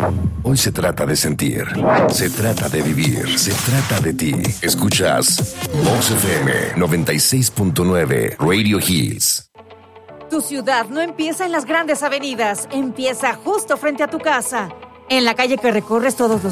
Hoy se trata de sentir, se trata de vivir, se trata de ti. Escuchas Vox FM 96.9 Radio Hits. Tu ciudad no empieza en las grandes avenidas, empieza justo frente a tu casa, en la calle que recorres todos los